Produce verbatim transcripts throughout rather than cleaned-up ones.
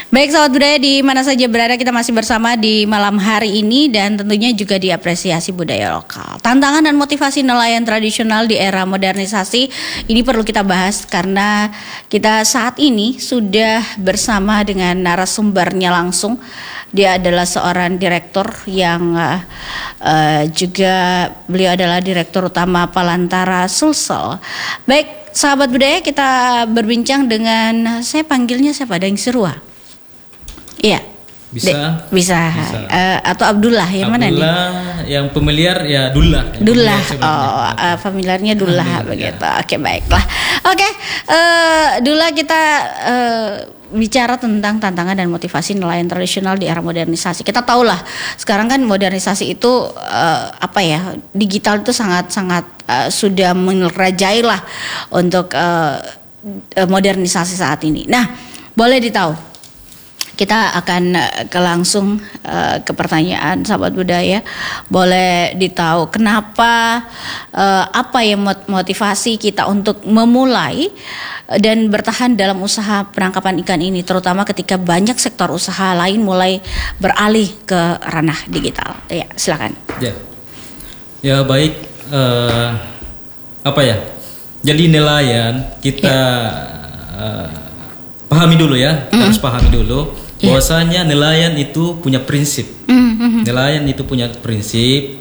Baik sahabat budaya, di mana saja berada kita masih bersama di malam hari ini dan tentunya juga diapresiasi budaya lokal. Tantangan dan motivasi nelayan tradisional di era modernisasi ini perlu kita bahas karena kita saat ini sudah bersama dengan narasumbernya langsung. Dia adalah seorang direktur yang uh, uh, juga beliau adalah direktur utama Palantara Sulsel. Baik sahabat budaya, kita berbincang dengan, saya panggilnya siapa, Daeng Sirua. Iya, bisa, De, bisa, bisa. Uh, atau Abdullah yang Abdullah, mana nih? Yang familiar ya Dullah. Dullah, oh, uh, familiarnya Dullah begitu. Ya. Oke, baiklah. Oke, uh, Dullah, kita uh, bicara tentang tantangan dan motivasi nelayan tradisional di era modernisasi. Kita tahu lah, sekarang kan modernisasi itu uh, apa ya? Digital itu sangat-sangat uh, sudah merajai lah untuk uh, modernisasi saat ini. Nah, boleh ditahu. Kita akan ke langsung uh, ke pertanyaan sahabat budaya. Boleh ditahu kenapa, uh, apa yang motivasi kita untuk memulai dan bertahan dalam usaha penangkapan ikan ini, terutama ketika banyak sektor usaha lain mulai beralih ke ranah digital. Ya, silakan. Ya, ya baik. Uh, apa ya? Jadi nelayan kita ya. uh, pahami dulu ya, mm-hmm. harus pahami dulu. Bahwasanya nelayan itu punya prinsip, mm-hmm. nelayan itu punya prinsip,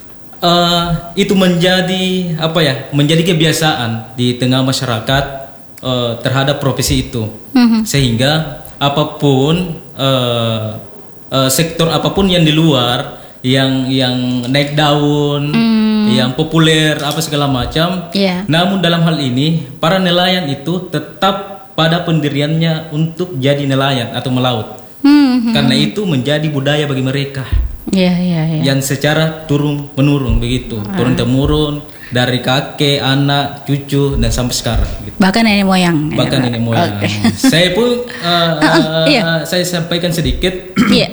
uh, itu menjadi apa ya, menjadi kebiasaan di tengah masyarakat uh, terhadap profesi itu, mm-hmm. sehingga apapun uh, uh, sektor apapun yang di luar, yang yang naik daun, mm. yang populer apa segala macam, yeah. namun dalam hal ini para nelayan itu tetap pada pendiriannya untuk jadi nelayan atau melaut, hmm, karena hmm. itu menjadi budaya bagi mereka, yeah, yeah, yeah. yang secara turun menurun begitu, ah. turun temurun dari kakek, anak, cucu dan sampai sekarang. Gitu. Bahkan nenek moyang. Bahkan nenek moyang. Okay. Saya pun uh, uh, yeah. saya sampaikan sedikit. Yeah.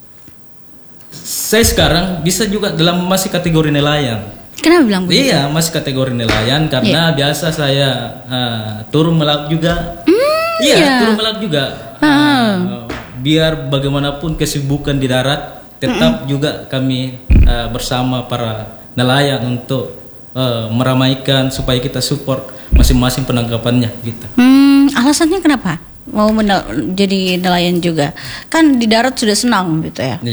Saya sekarang bisa juga dalam masih kategori nelayan. Kenapa bilang begitu? Iya, masih kategori nelayan karena yeah. biasa saya uh, turun melaut juga. Mm, iya, yeah. turun melaut juga. Uh, uh, biar bagaimanapun kesibukan di darat, tetap mm-mm. juga kami uh, bersama para nelayan untuk uh, meramaikan supaya kita support masing-masing penangkapannya gitu. Hmm, alasannya kenapa mau menel- jadi nelayan juga? Kan di darat sudah senang gitu ya.